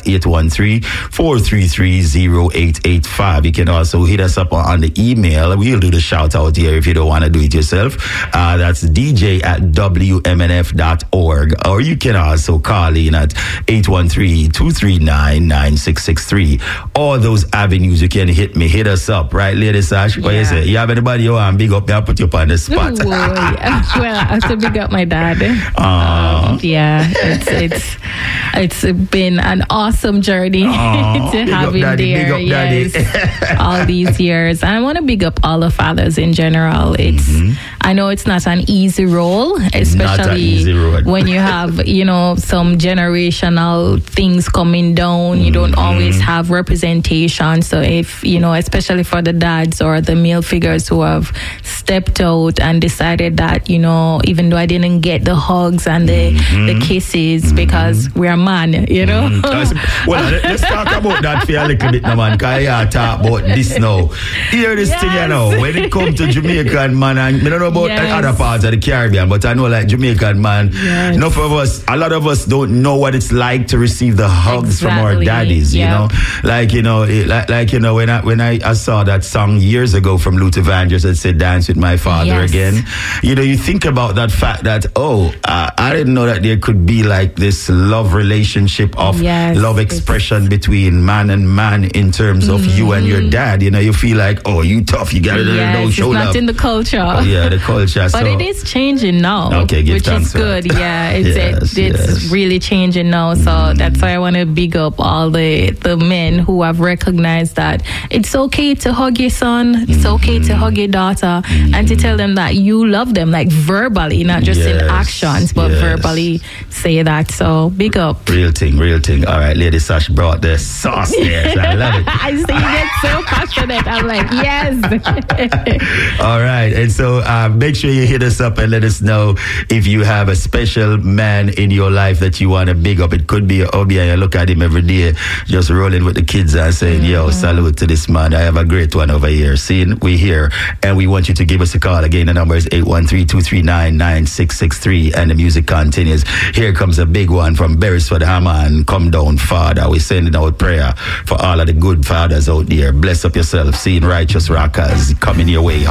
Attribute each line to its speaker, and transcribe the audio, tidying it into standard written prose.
Speaker 1: at 813-433-0885. You can also hit us up on the email. We'll do the shout out here if you don't want to do it yourself. That's dj@wmnf.org. Or you can also call in at 813-239-9663. All those avenues you can hit us up, right, Lady Sash? What you say? You have anybody you want big up? I'll put you up on the spot.
Speaker 2: Well, I have to big up my dad. It's been an awesome journey to have him
Speaker 1: daddy,
Speaker 2: there. Yes, all these years. And I want to big up all the fathers in general. I know it's not an easy role, especially when you have, some generational things coming down. You don't always have representation. So if, especially for the dads or the male figures who have stepped out and decided that, even though I didn't get the hugs and the kisses because we're man,
Speaker 1: Well, let's talk about that for a little bit now, man, because I talk about this now. Hear this thing, when it comes to Jamaican man, and I don't know about other parts of the Caribbean, but I know like Jamaican man, a lot of us don't know what it's like to receive the hugs from our daddies, you know? When I saw that song years ago from Luther Vandross that said Dance With My Father Again, you think about that fact that, I didn't know that there could be like this love relationship of love expression between man and man in terms of you and your dad. You feel like, you tough, you gotta show love.
Speaker 2: It's not in the culture.
Speaker 1: The culture.
Speaker 2: But it is changing now, which is good. It's really changing now. So that's why I want to big up all the men who have recognized that it's okay to hug your son, it's okay to hug your daughter, and to tell them that you love them, like verbally, not just in actions, but verbally say that. So big up.
Speaker 1: Real thing. All right, Lady Sash brought the sauce there. So I love it.
Speaker 2: I see you get so passionate. I'm like, yes.
Speaker 1: All right, and so make sure you hit us up and let us know if you have a special man in your life that you want to big up. It could be your hobby and you look at him every day, just rolling with the kids and saying, yo, salute to this man. I have a great one over here. Seeing we here, and we want you to give us a call. Again, the number is 813-239-9663, and the music continues. Here comes a big one from Beresford Hammond. Come down, Father. We're sending out prayer for all of the good fathers out there. Bless up yourself. Seeing righteous rockers coming your way.